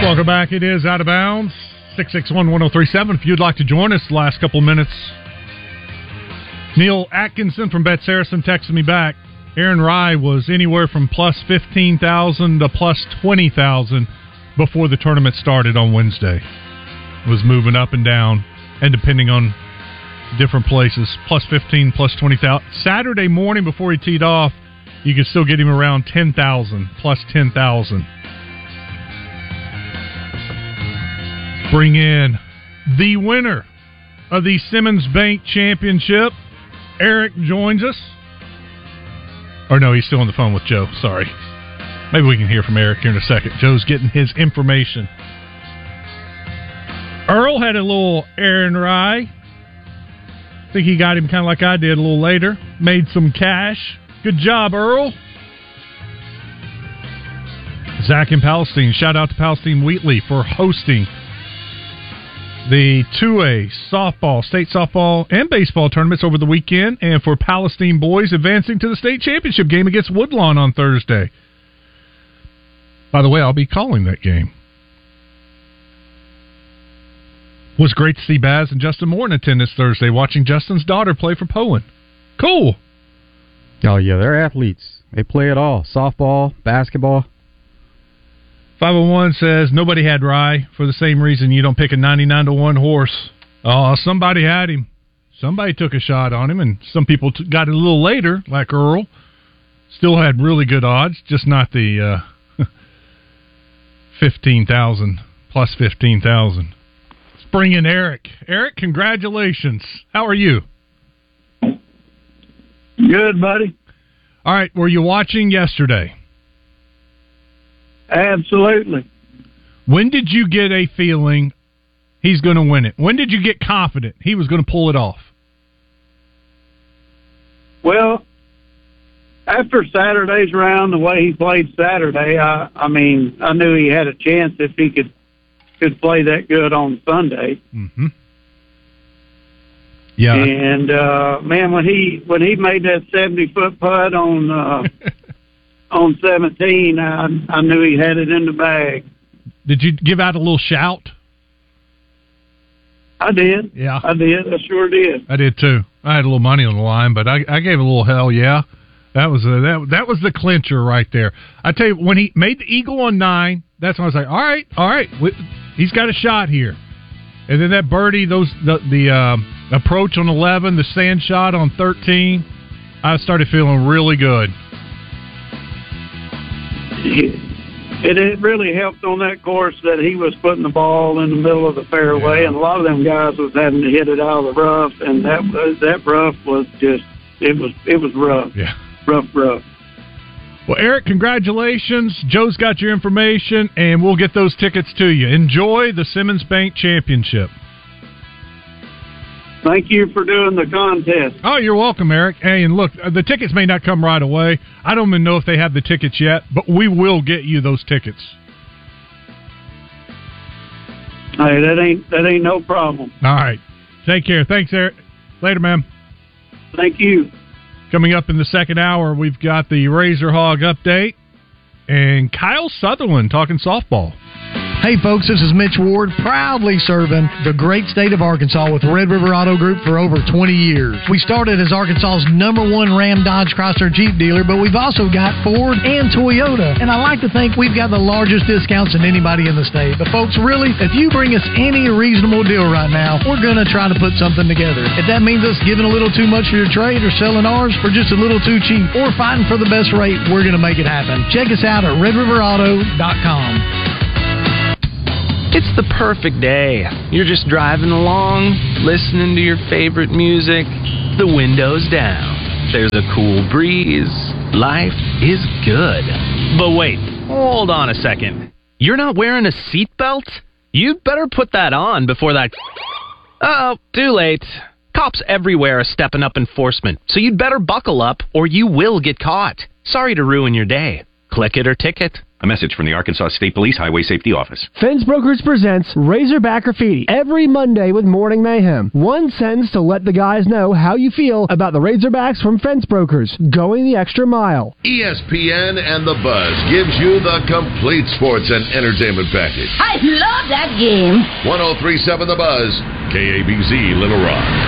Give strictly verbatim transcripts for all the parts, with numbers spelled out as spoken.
Welcome back. It is Out of Bounds. six six one, one oh three seven. If you'd like to join us the last couple of minutes. Neil Atkinson from Bet Saracen texted me back. Aaron Rye was anywhere from plus fifteen thousand to plus twenty thousand before the tournament started on Wednesday. It was moving up and down, and depending on different places, plus fifteen, plus twenty thousand. Saturday morning before he teed off, you could still get him around ten thousand, plus ten thousand. Bring in the winner of the Simmons Bank Championship. Eric joins us. Or no, he's still on the phone with Joe. Sorry. Maybe we can hear from Eric here in a second. Joe's getting his information. Earl had a little Aaron Rye. I think he got him kind of like I did a little later. Made some cash. Good job, Earl. Zach in Palestine. Shout out to Palestine Wheatley for hosting the two A softball, state softball, and baseball tournaments over the weekend, and for Palestine boys advancing to the state championship game against Woodlawn on Thursday. By the way, I'll be calling that game. It was great to see Baz and Justin Moore in attendance Thursday, watching Justin's daughter play for Poen. Cool. Oh, yeah, they're athletes. They play it all. Softball, basketball. five oh one says, nobody had Rye for the same reason you don't pick a ninety-nine to one horse. Oh, somebody had him. Somebody took a shot on him, and some people t- got it a little later, like Earl. Still had really good odds, just not the uh, fifteen thousand, plus fifteen thousand. Let's bring in Eric. Eric, congratulations. How are you? Good, buddy. All right, were you watching yesterday? Absolutely. When did you get a feeling he's going to win it? When did you get confident he was going to pull it off? Well, after Saturday's round, the way he played Saturday, I, I mean, I knew he had a chance if he could could play that good on Sunday. Mm-hmm. Yeah. And uh, man, when he when he made that seventy foot putt on. Uh, On seventeen, I, I knew he had it in the bag. Did you give out a little shout? I did. Yeah. I did. I sure did. I did, too. I had a little money on the line, but I, I gave a little hell yeah. That was a, that that was the clincher right there. I tell you, when he made the eagle on nine, that's when I was like, all right, all right, he's got a shot here. And then that birdie, those the, the um, approach on eleven, the sand shot on thirteen, I started feeling really good. It, it really helped on that course that he was putting the ball in the middle of the fairway, yeah. And a lot of them guys was having to hit it out of the rough, and that was that rough was just it was it was rough, yeah, rough, rough. Well, Eric, congratulations. Joe's got your information, and we'll get those tickets to you. Enjoy the Simmons Bank Championship. Thank you for doing the contest. Oh, you're welcome, Eric. Hey, and look, the tickets may not come right away. I don't even know if they have the tickets yet, but we will get you those tickets. Hey, that ain't that ain't no problem. All right. Take care. Thanks, Eric. Later, man. Thank you. Coming up in the second hour, we've got the Razor Hog update and Kyle Sutherland talking softball. Hey folks, this is Mitch Ward, proudly serving the great state of Arkansas with Red River Auto Group for over twenty years. We started as Arkansas's number one Ram Dodge Chrysler Jeep dealer, but we've also got Ford and Toyota. And I like to think we've got the largest discounts than anybody in the state. But folks, really, if you bring us any reasonable deal right now, we're going to try to put something together. If that means us giving a little too much for your trade or selling ours for just a little too cheap or fighting for the best rate, we're going to make it happen. Check us out at red river auto dot com. It's the perfect day. You're just driving along, listening to your favorite music, the windows down. There's a cool breeze. Life is good. But wait, hold on a second. You're not wearing a seatbelt? You'd better put that on before that... Uh-oh, too late. Cops everywhere are stepping up enforcement, so you'd better buckle up or you will get caught. Sorry to ruin your day. Click it or ticket. A message from the Arkansas State Police Highway Safety Office. Fence Brokers presents Razorback Graffiti every Monday with Morning Mayhem. One sentence to let the guys know how you feel about the Razorbacks from Fence Brokers, going the extra mile. E S P N and The Buzz gives you the complete sports and entertainment package. I love that game. one oh three point seven The Buzz, K A B Z Little Rock.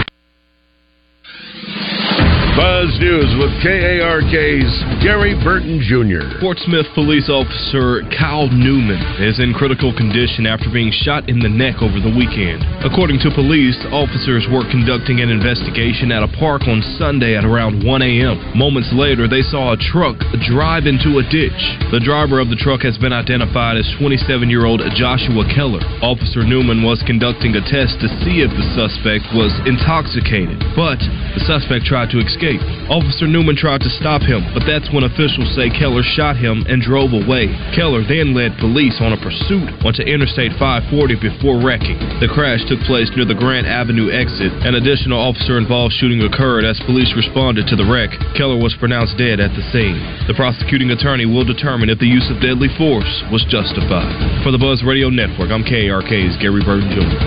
Buzz News with K A R K's Gary Burton Junior Fort Smith police officer Kyle Newman is in critical condition after being shot in the neck over the weekend. According to police, officers were conducting an investigation at a park on Sunday at around one a.m. Moments later, they saw a truck drive into a ditch. The driver of the truck has been identified as twenty-seven-year-old Joshua Keller. Officer Newman was conducting a test to see if the suspect was intoxicated, but the suspect tried to escape. Officer Newman tried to stop him, but that's when officials say Keller shot him and drove away. Keller then led police on a pursuit onto Interstate five forty before wrecking. The crash took place near the Grant Avenue exit. An additional officer-involved shooting occurred as police responded to the wreck. Keller was pronounced dead at the scene. The prosecuting attorney will determine if the use of deadly force was justified. For the Buzz Radio Network, I'm K A R K's Gary Burton Junior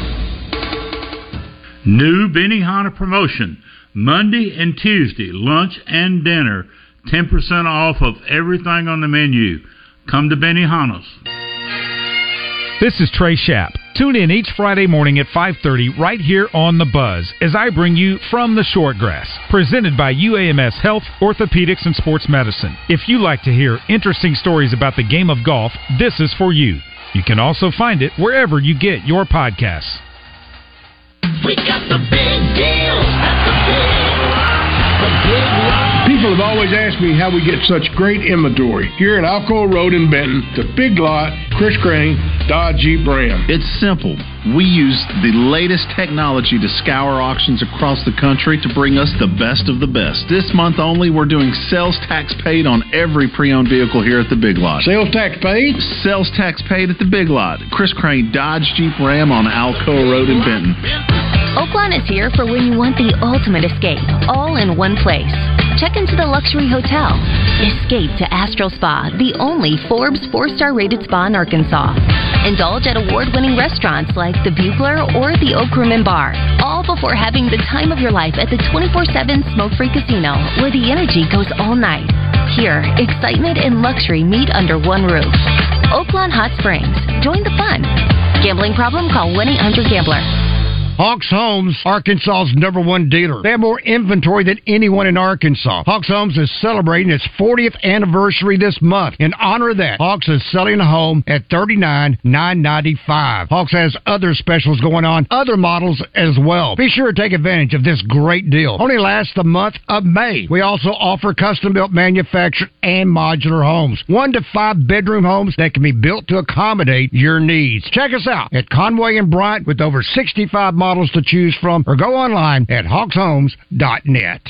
New Benihana promotion. Monday and Tuesday, lunch and dinner, ten percent off of everything on the menu. Come to Benihana's. This is Trey Schapp. Tune in each Friday morning at five thirty right here on The Buzz as I bring you From the Shortgrass, presented by U A M S Health, Orthopedics, and Sports Medicine. If you like to hear interesting stories about the game of golf, this is for you. You can also find it wherever you get your podcasts. We got the big deal at the big, the big rock. People have always asked me how we get such great inventory. Here at Alcoa Road in Benton, the Big Lot, Chris Crane, Dodge Jeep Ram. It's simple. We use the latest technology to scour auctions across the country to bring us the best of the best. This month only, we're doing sales tax paid on every pre-owned vehicle here at the Big Lot. Sales tax paid? Sales tax paid at the Big Lot. Chris Crane, Dodge Jeep Ram on Alcoa Road in Benton. Oaklawn is here for when you want the ultimate escape, all in one place. Check into the luxury hotel. Escape to Astral Spa, the only Forbes four-star rated spa in Arkansas. Indulge at award-winning restaurants like the Bugler or the Oak Room and Bar, all before having the time of your life at the twenty-four seven smoke-free casino, where the energy goes all night. Here, excitement and luxury meet under one roof. Oaklawn Hot Springs. Join the fun. Gambling problem? Call one eight hundred gambler. Hawks Homes, Arkansas's number one dealer. They have more inventory than anyone in Arkansas. Hawks Homes is celebrating its fortieth anniversary this month. In honor of that, Hawks is selling a home at thirty-nine thousand nine hundred ninety-five dollars. Hawks has other specials going on, other models as well. Be sure to take advantage of this great deal. Only lasts the month of May. We also offer custom-built manufactured and modular homes. One to five bedroom homes that can be built to accommodate your needs. Check us out at Conway and Bryant with over sixty-five models to choose from, or go online at hawks homes dot net.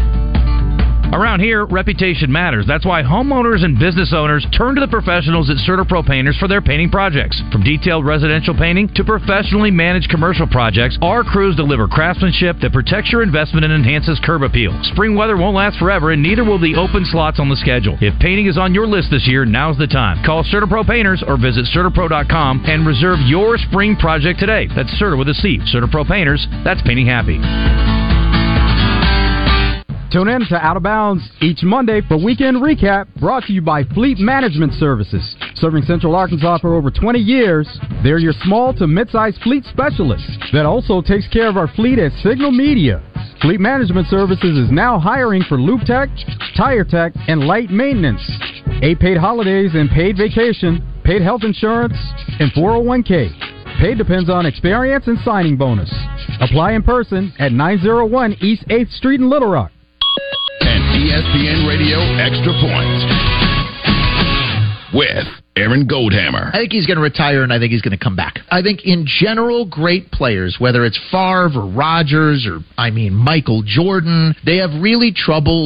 Around here, reputation matters. That's why homeowners and business owners turn to the professionals at CertaPro Painters for their painting projects. From detailed residential painting to professionally managed commercial projects, our crews deliver craftsmanship that protects your investment and enhances curb appeal. Spring weather won't last forever, and neither will the open slots on the schedule. If painting is on your list this year, now's the time. Call CertaPro Painters or visit Certapro dot com and reserve your spring project today. That's Certa with a C. CertaPro Painters, that's painting happy. Tune in to Out of Bounds each Monday for Weekend Recap, brought to you by Fleet Management Services. Serving Central Arkansas for over twenty years, they're your small to mid-sized fleet specialist that also takes care of our fleet at Signal Media. Fleet Management Services is now hiring for Loop Tech, Tire Tech, and Light Maintenance. Eight paid holidays and paid vacation, paid health insurance, and four oh one k. Pay depends on experience and signing bonus. Apply in person at nine oh one East eighth Street in Little Rock. And E S P N Radio Extra Points with Aaron Goldhammer. I think he's going to retire, and I think he's going to come back. I think in general, great players, whether it's Favre or Rodgers or, I mean, Michael Jordan, they have really trouble